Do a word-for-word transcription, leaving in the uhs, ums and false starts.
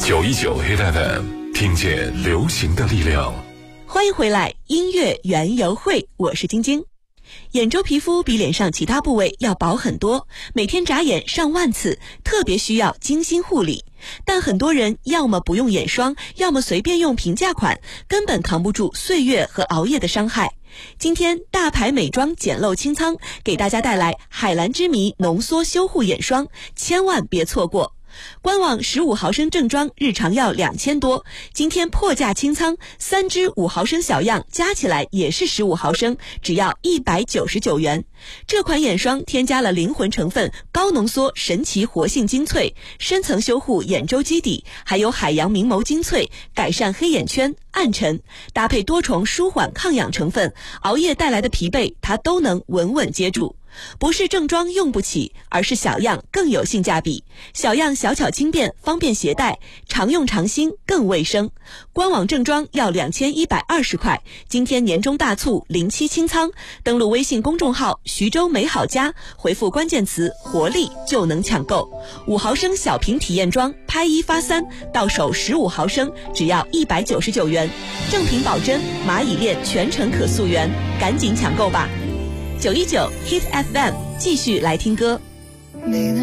九一九 Hit F M， 听见流行的力量。 欢迎回来，音乐园游会，我是晶晶。眼周皮肤比脸上其他部位要薄很多，每天眨眼上万次，特别需要精心护理。但很多人要么不用眼霜，要么随便用平价款，根本扛不住岁月和熬夜的伤害。今天大牌美妆简陋清仓，给大家带来海蓝之谜浓缩修护眼霜，千万别错过。官网十五毫升正装日常要两千多，今天破价清仓，三支五毫升小样加起来也是十五毫升，只要一百九十九元。这款眼霜添加了灵魂成分高浓缩神奇活性精粹，深层修护眼周基底，还有海洋明眸精粹，改善黑眼圈暗沉，搭配多重舒缓抗氧成分，熬夜带来的疲惫它都能稳稳接住。不是正装用不起，而是小样更有性价比。小样小巧轻便，方便携带，常用常新，更卫生。官网正装要两千一百二十块，今天年终大促零七清仓，登录微信公众号徐州美好家，回复关键词活力就能抢购。五毫升小瓶体验装，拍一发三，到手十五毫升，只要一百九十九元，正品保真，蚂蚁链全程可溯源，赶紧抢购吧。九一九 Hit F M 继续来听歌。